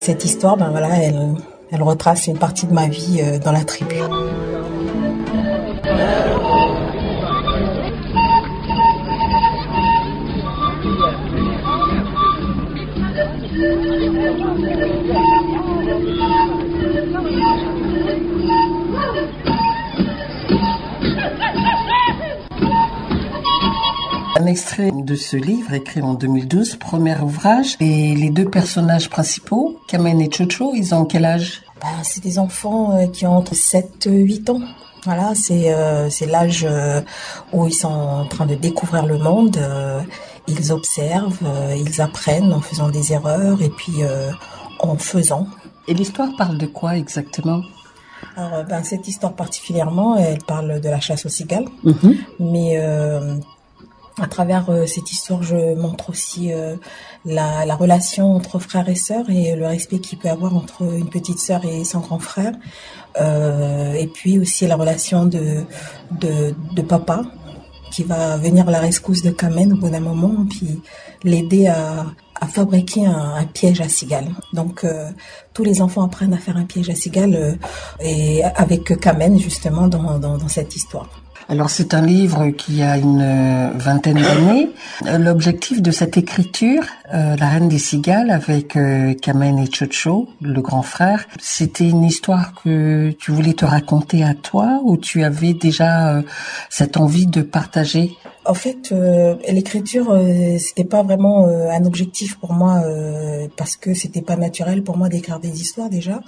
Cette histoire, ben voilà, elle retrace une partie de ma vie dans la tribu. Un extrait de ce livre, écrit en 2012, premier ouvrage. Et les deux personnages principaux, Kamen et Chocho, ils ont quel âge? C'est des enfants qui ont entre 7 et 8 ans. Voilà, c'est l'âge où ils sont en train de découvrir le monde. Ils observent, ils apprennent en faisant des erreurs et puis en faisant. Et l'histoire parle de quoi exactement? Alors, cette histoire particulièrement, elle parle de la chasse aux cigales. Mais à travers cette histoire, je montre aussi la relation entre frères et sœurs et le respect qu'il peut y avoir entre une petite sœur et son grand frère. Et puis aussi la relation de papa qui va venir à la rescousse de Kamen au bout d'un moment, puis l'aider à fabriquer un piège à cigales. Donc tous les enfants apprennent à faire un piège à cigales et avec Kamen justement dans cette histoire. Alors c'est un livre qui a une vingtaine d'années. L'objectif de cette écriture, La Reine des Cigales avec Kamen et Chocho, le grand frère, c'était une histoire que tu voulais te raconter à toi ou tu avais déjà cette envie de partager? En fait, l'écriture, c'était pas vraiment un objectif pour moi parce que c'était pas naturel pour moi d'écrire des histoires déjà,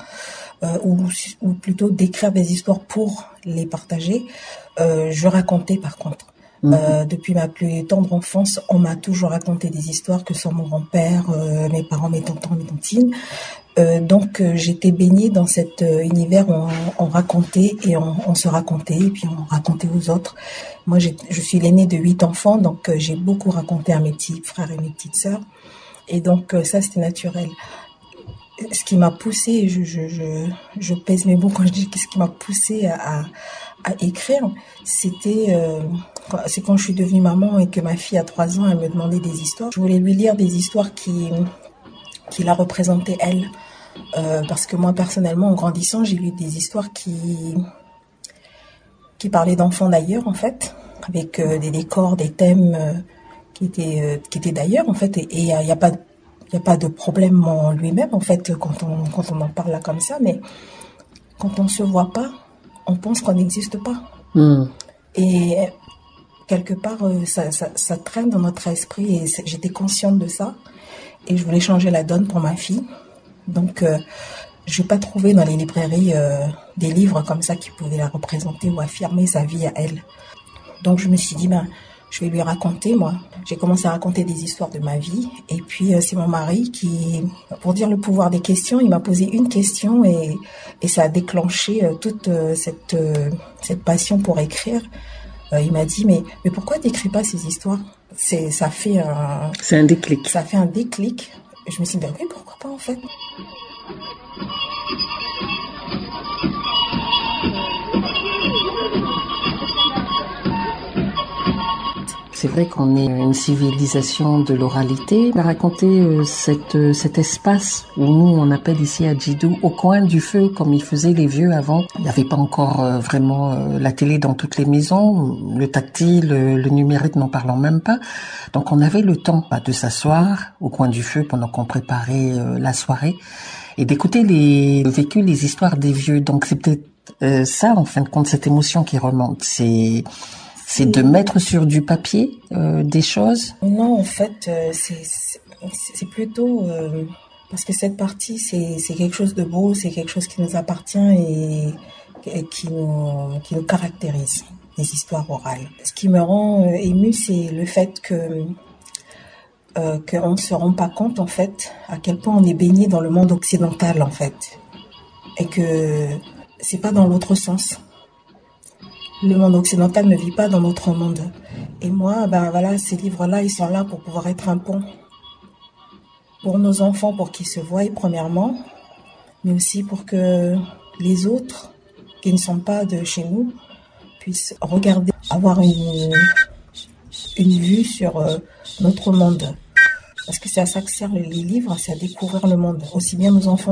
ou plutôt d'écrire des histoires pour les partager. Je racontais par contre. Depuis ma plus tendre enfance, on m'a toujours raconté des histoires, que ce soit mon grand-père, mes parents, mes tontons, mes tontines. Donc j'étais baignée dans cet univers où on racontait et on se racontait et puis on racontait aux autres. Moi je suis l'aînée de 8 enfants, donc j'ai beaucoup raconté à mes petits frères et mes petites sœurs et donc ça c'était naturel. Ce qui m'a poussée, je pèse mes mots quand je dis ce qui m'a poussée à écrire, c'est quand je suis devenue maman et que ma fille a 3 ans, elle me demandait des histoires. Je voulais lui lire des histoires qui la représentaient elle. Parce que moi personnellement en grandissant j'ai lu des histoires qui parlaient d'enfants d'ailleurs en fait, avec des décors, des thèmes qui étaient d'ailleurs en fait, et il y a pas de problème en lui-même en fait quand on en parle là comme ça, mais quand on se voit pas on pense qu'on n'existe pas. Et quelque part ça traîne dans notre esprit et j'étais consciente de ça et je voulais changer la donne pour ma fille. Donc, je n'ai pas trouvé dans les librairies des livres comme ça qui pouvaient la représenter ou affirmer sa vie à elle. Donc, je me suis dit, je vais lui raconter, moi. J'ai commencé à raconter des histoires de ma vie. Et puis, c'est mon mari qui, pour dire le pouvoir des questions, il m'a posé une question et ça a déclenché toute cette passion pour écrire. Il m'a dit, mais pourquoi tu n'écris pas ces histoires? C'est un déclic. Ça fait un déclic. Je me suis dit, oui, pourquoi pas en fait. C'est vrai qu'on est une civilisation de l'oralité. On a raconté cet espace où nous, on appelle ici à Djidou, au coin du feu, comme ils faisaient les vieux avant. Il n'y avait pas encore vraiment la télé dans toutes les maisons, le tactile, le numérique n'en parlant même pas. Donc on avait le temps de s'asseoir au coin du feu pendant qu'on préparait la soirée et d'écouter les histoires des vieux. Donc c'est peut-être ça, en fin de compte, cette émotion qui remonte. C'est de mettre sur du papier des choses? Non, en fait, c'est plutôt parce que cette partie, c'est quelque chose de beau, c'est quelque chose qui nous appartient et qui nous caractérise, les histoires orales. Ce qui me rend émue, c'est le fait qu'on ne se rend pas compte, en fait, à quel point on est baigné dans le monde occidental, en fait, et que c'est pas dans l'autre sens. Le monde occidental ne vit pas dans notre monde. Et moi, ces livres-là, ils sont là pour pouvoir être un pont. Pour nos enfants, pour qu'ils se voient, premièrement, mais aussi pour que les autres, qui ne sont pas de chez nous, puissent regarder, avoir une vue sur notre monde. Parce que c'est à ça que servent les livres, c'est à découvrir le monde. Aussi bien nos enfants